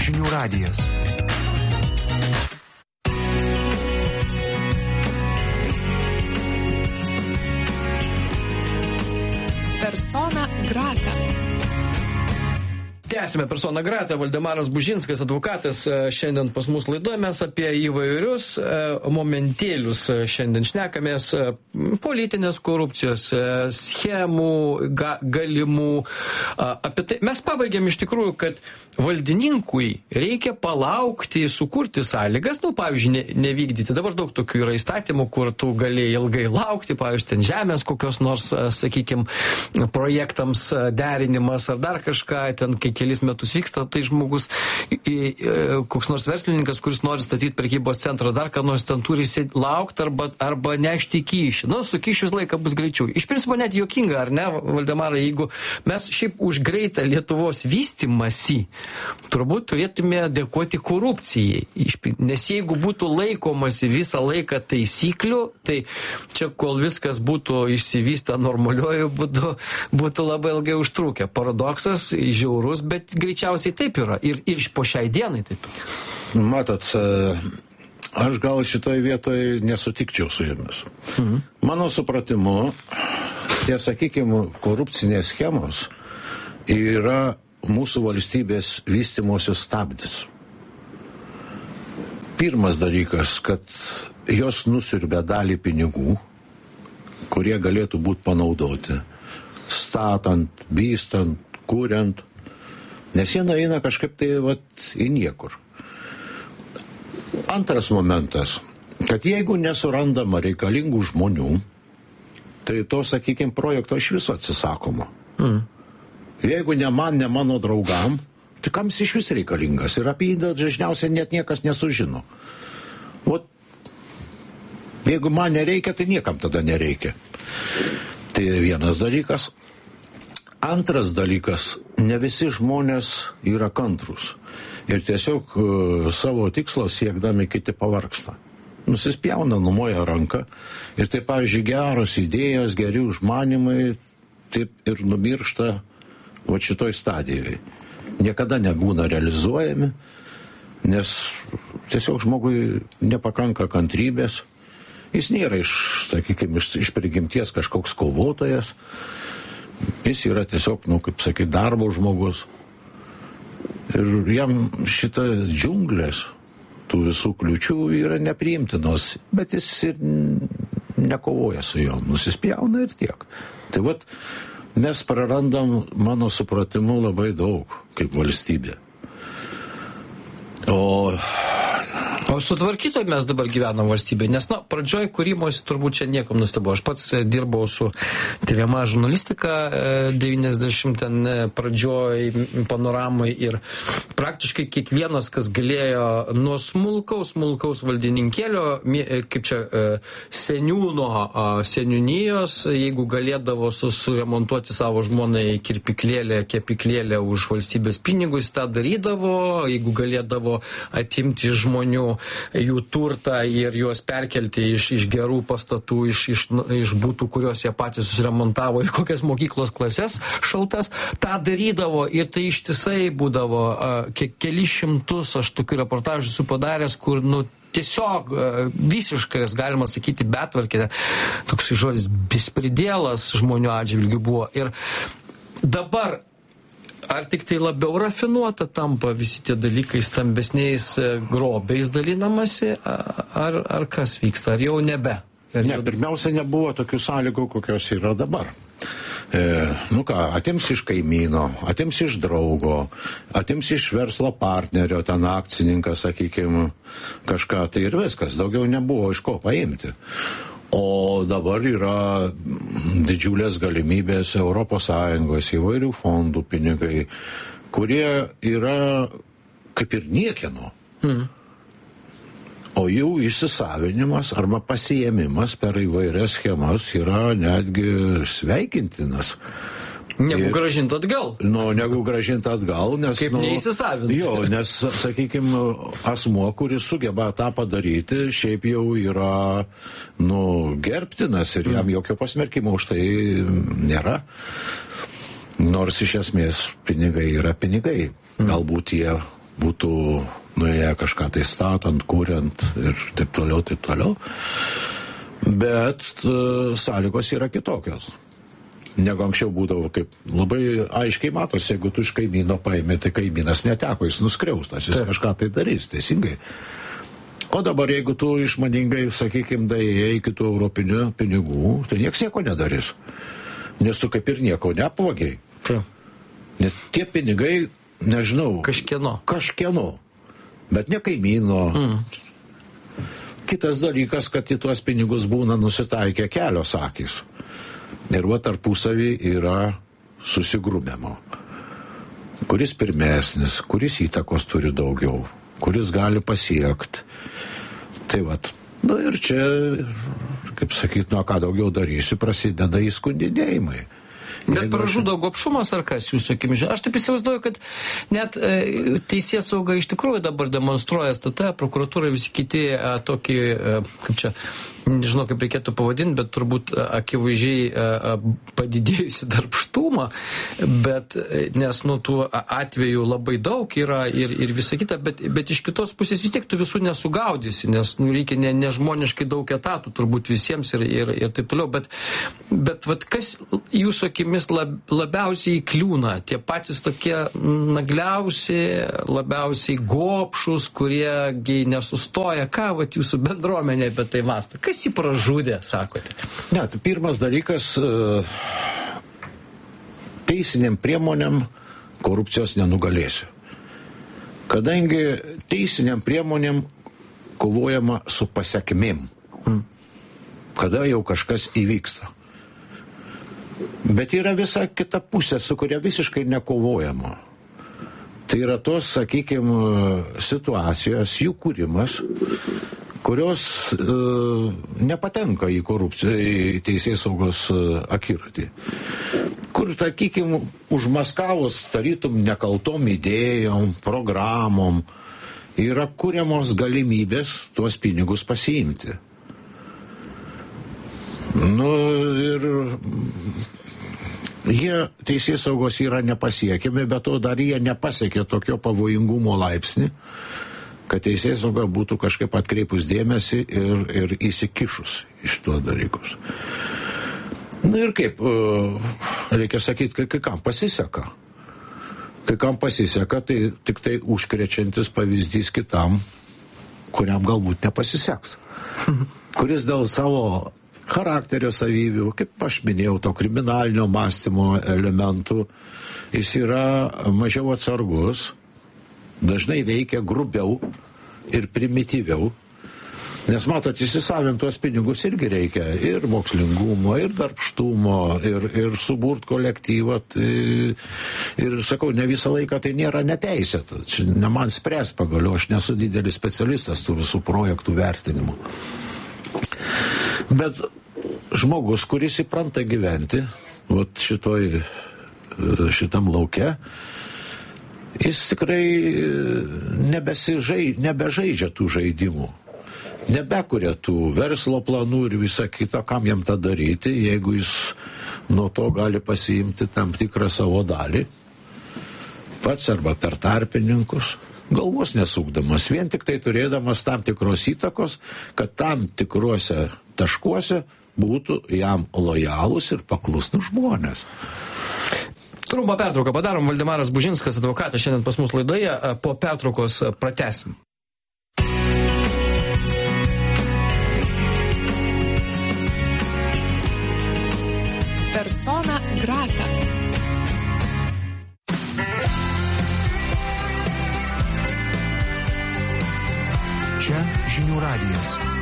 Žinių radijas. Persona grata. Tęsime Persona grata. Valdemaras Bužinskas, advokatas, šiandien pas mus laidoje. Mes apie įvairius momentėlius šiandien šnekamės. Politinės korupcijos, schemų, galimų. Apie tai mes pabaigėm iš tikrųjų, kad valdininkui reikia palaukti, sukurti sąlygas, pavyzdžiui, nevykdyti. Dabar daug tokių yra įstatymų, kur tu gali ilgai laukti, pavyzdžiui, ten žemės kokios nors, sakykime, projektams derinimas ar dar kažką, ten kai kelis metus vyksta, tai žmogus, koks nors verslininkas, kuris nori statyti prekybos centrą, dar ką nors ten turi laukti arba nešti kyšį. Su kyšiu visą laiką bus greičiau. Iš principo net juokinga, ar ne, Valdemarai, jeigu mes šiaip už greitą Lietuvos vystymąsi, turbūt turėtume dėkoti korupcijai. Nes jeigu būtų laikomasi visą laiką taisyklių, tai čia kol viskas būtų išsivystę normaliuoju būdu, būtų labai ilgai užtrukę. Paradoksas, žiaurus, bet greičiausiai taip yra. Ir po šiai dienai taip. Matot, aš gal šitoje vietoje nesutikčiau su jumis. Mano supratimu, tie, sakykime, korupcinės schemos yra mūsų valstybės vystymosi stabdis. Pirmas dalykas, kad jos nusiurbia dalį pinigų, kurie galėtų būti panaudoti, statant, vystant, kuriant, nes jie eina kažkaip tai į niekur. Antras momentas, kad jeigu nesurandama reikalingų žmonių, tai to, sakykime, projekto iš viso atsisakoma. Jeigu ne man, ne mano draugam, tai kam jis iš vis reikalingas? Ir apie jį dažniausiai net niekas nesužino. Jeigu man nereikia, tai niekam tada nereikia. Tai vienas dalykas. Antras dalykas, ne visi žmonės yra kantrus. Ir tiesiog savo tikslo siekdami kiti pavargsta. Nusispjauna, numoja ranką. Ir tai, pavyzdžiui, geros idėjos, geri užmanimai, taip ir numiršta šitoj stadijoje. Niekada nebūna realizuojami, nes tiesiog žmogui nepakanka kantrybės. Jis nėra iš prigimties kažkoks kovotojas. Jis yra tiesiog, kaip sakyti, darbo žmogus. Ir jam šita džiunglės, tų visų kliučių yra nepriimtinos, bet jis ir nekovoja su jom, nusispjauna ir tiek. Tai mes prarandam, mano supratimu, labai daug kaip valstybė. O sutvarkytoj mes dabar gyvenam valstybėje, nes, pradžioj kūrimosi turbūt čia niekam nustebo. Aš pats dirbau su tyriama žurnalistika 90 ten pradžioj panoramai ir praktiškai kiekvienas, kas galėjo nuo smulkaus valdininkėlio, kaip čia, seniūnijos, jeigu galėdavo suremontuoti savo žmonai kirpiklėlę, kepiklėlę už valstybės pinigus, tą darydavo, jeigu galėdavo atimti žmonių jų turtą ir juos perkelti iš gerų pastatų, iš būtų, kuriuos jie patys susiremontavo į kokias mokyklos klases šaltas, tą darydavo ir tai ištisai būdavo keli šimtus, aš tokių reportažų esu padaręs, kur, tiesiog visiškas, galima sakyti, betvarkė, toks žodis bespridėlas žmonių atžvilgių buvo. Ir dabar ar tik tai labiau rafinuota tampa visi tie dalykai stambesniais grobiais dalinamasi, ar kas vyksta, ar jau nebe? Ne, pirmiausia, nebuvo tokių sąlygų, kokios yra dabar. Atims iš kaimyno, atims iš draugo, atims iš verslo partnerio, ten akcininkas, sakykime, kažką, tai ir viskas, daugiau nebuvo iš ko paimti. O dabar yra didžiulės galimybės ES įvairių fondų pinigai, kurie yra kaip ir niekieno. O jų įsisavinimas arba pasiėmimas per įvairias schemas yra netgi sveikintinas. Negu grąžinti atgal. Negu grąžinti atgal, nes... Kaip neįsisavinti. Jo, nes, sakykime, asmuo, kuris sugeba tą padaryti, šiaip jau yra, gerbtinas ir jam jokio pasmerkimo už tai nėra. Nors iš esmės pinigai yra pinigai. Galbūt jie būtų nuėję kažką tai statant, kuriant ir taip toliau, taip toliau. Bet sąlygos yra kitokios. Negu anksčiau būdavo, kaip labai aiškiai matosi, jeigu tu iš kaimyno paėmė, tai kaimynas neteko, jis nuskriaustas, jis kažką tai darys, teisingai. O dabar, jeigu tu išmaningai, sakykime, daėjai iki tų europinių pinigų, tai nieks nieko nedarys. Nes tu kaip ir nieko neapvagiai. Nes tie pinigai, nežinau, kažkieno, bet ne kaimyno. Kitas dalykas, kad į tuos pinigus būna nusitaikę kelios akys. Ir va tarpusavį yra susigrūmimo. Kuris pirmesnis, kuris įtakos turi daugiau, kuris gali pasiekti. Tai vat, ir čia, kaip sakyt, nuo ką daugiau darysi, prasideda įskundinėjimai. Bet pražudo gobšumas ar kas jūsų akimis? Aš taip įsivaizduoju, kad net teisėsauga iš tikrųjų dabar demonstruoja STT, prokuratūra, visi kiti tokį, kaip čia, nežinau kaip reikėtų pavadinti, bet turbūt akivaizdžiai padidėjusi darbštumą, bet nes tų atvejų labai daug yra ir visa kita, bet iš kitos pusės vis tiek tu visų nesugaudysi, nes reikia nežmoniškai daug etatų turbūt visiems ir taip toliau, bet vat kas jūsų akimis labiausiai įkliūna, tie patys tokie nagliausi, labiausiai gobšus, kuriegi nesustoja, ką vat jūsų bendruomenė apie tai mąsto? Kas jį pražudė, sakote? Ne, tai pirmas dalykas, teisiniam priemonėm korupcijos nenugalėsiu. Kadangi teisiniam priemonėm kovojama su pasekmėm, kada jau kažkas įvyksta. Bet yra visa kita pusė, su kuria visiškai nekovojama. Tai yra tos, sakykime, situacijos, jų kūrimas, kurios nepatenka į korupciją, į teisėsaugos akiratį. Kur, sakykime, užmaskavus tarytum nekaltom idėjom, programom, yra kūriamos galimybės tuos pinigus pasiimti. Ir jie teisėsaugos yra nepasiekiami, bet to dar jie nepasiekė tokio pavojingumo laipsnį, kad teisėsauga būtų kažkaip atkreipus dėmesį ir įsikišus iš tuos dalykus. Ir kaip, reikia sakyti, kai kam pasiseka. Kai kam pasiseka, tai tik tai užkrečiantis pavyzdys kitam, kuriam galbūt nepasiseks. Kuris dėl savo charakterio savybių, kaip aš minėjau, to kriminalinio mąstymo elementų, jis yra mažiau atsargus, dažnai veikia grubiau ir primityviau, nes matot, įsisavintos pinigus irgi reikia ir mokslingumo, ir darbštumo, ir suburt kolektyvą, ir sakau, ne visą laiką tai nėra neteisėta, čia ne man spręs pagaliau, aš nesu didelis specialistas tų visų projektų vertinimų. Bet žmogus, kuris įpranta gyventi vat šitam lauke, jis tikrai nebežaidžia tų žaidimų, nebekuria tų verslo planų ir visą kitą, kam jam tą daryti, jeigu jis nuo to gali pasiimti tam tikrą savo dalį, pats arba per tarpininkus, galvos nesukdamas, vien tik tai turėdamas tam tikros įtakos, kad tam tikruose taškuose būtų jam lojalūs ir paklusnūs žmonės. Trumpą pertrauką padarom. Valdemaras Bužinskas, advokatas, šiandien pas mus laidoje. Po pertraukos pratęsim. Persona grata. Čia Žinių radijas.